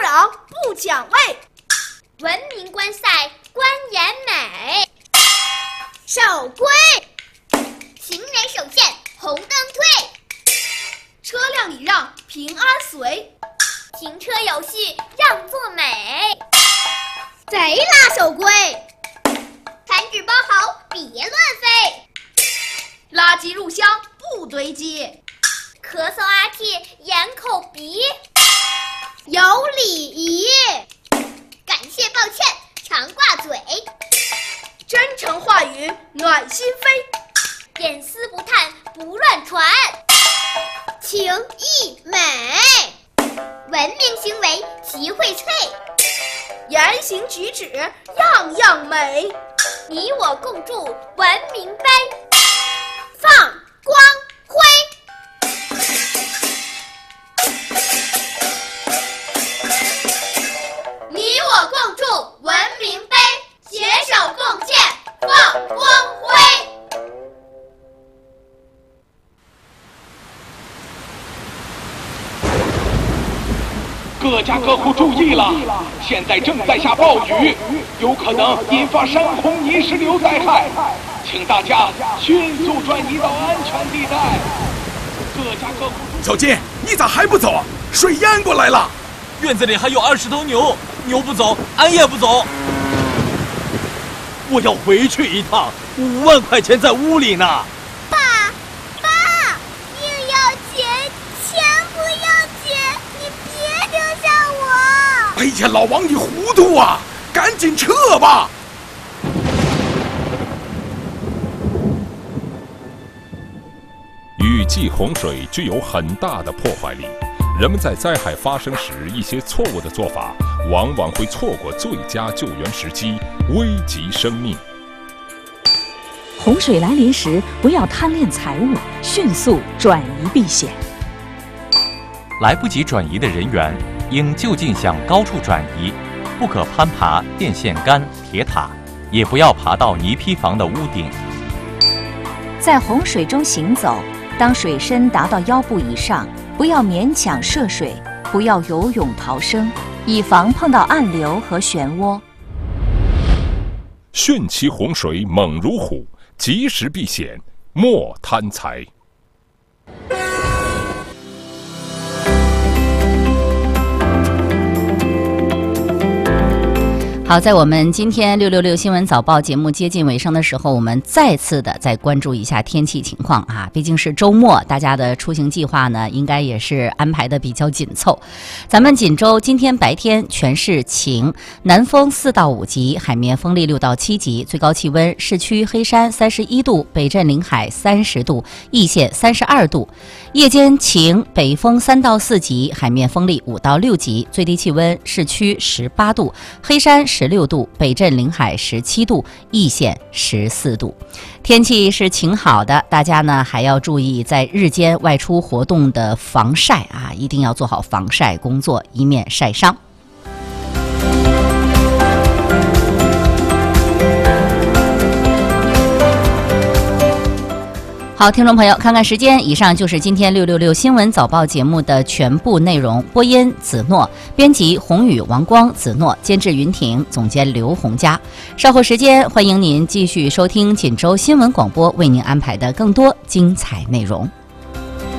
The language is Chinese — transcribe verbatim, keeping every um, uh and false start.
长不讲位， 文明观赛观颜美， 守规， 行人手欠红灯退， 车辆礼让平安随， 停车有序让座美， 贼拉守规， 弹指包好别乱飞， 垃圾入箱不堆积， 咳嗽阿嚏眼口鼻， 有礼仪， 感谢抱歉常挂嘴， 真诚话语暖心扉， 隐私不探不乱传， 情意美， 文明行为齐荟萃， 言行举止样样美， 你我共筑文明碑， 放光辉。 你我共筑文明碑，携手共建放光辉。 各家各户注意了，现在正在下暴雨，有可能引发山洪泥石流灾害，请大家迅速转移到安全地带。各家各户。 小金，你咋还不走啊？水淹过来了。 院子里还有二十头牛，牛不走，俺也不走。我要回去一趟，五万块钱在屋里呢。 爸，爸，命要钱，钱不要紧，你别丢下我。 哎呀，老王你糊涂啊！赶紧撤吧。 雨季洪水具有很大的破坏力。人们在灾害发生时一些错误的做法，往往会错过最佳救援时机，危及生命。 洪水来临时，不要贪恋财物，迅速转移避险。 来不及转移的人员，应就近向高处转移，不可攀爬电线杆、铁塔，也不要爬到泥坯房的屋顶。 在洪水中行走，当水深达到腰部以上，不要勉强涉水，不要游泳逃生，以防碰到暗流和漩涡。 汛期洪水猛如虎，及时避险，莫贪财。 好，在我们今天六六六新闻早报节目接近尾声的时候，我们再次的再关注一下天气情况啊，毕竟是周末，大家的出行计划呢，应该也是安排的比较紧凑。咱们锦州今天白天全市晴，南风四到五级，海面风力六到七级，最高气温市区黑山三十一度，北镇临海三十度，易县三十二度。夜间晴，北风三到四级，海面风力五到六级，最低气温市区十八度，黑山十六度，北镇临海十七度，易县十四度。天气是晴好的，大家呢还要注意在日间外出活动的防晒啊，一定要做好防晒工作，以免晒伤。好，听众朋友，看看时间，以上就是今天六六六新闻早报节目的全部内容。播音子诺，编辑宏宇、王光、子诺，监制云婷，总监刘洪佳。稍后时间，欢迎您继续收听锦州新闻广播为您安排的更多精彩内容。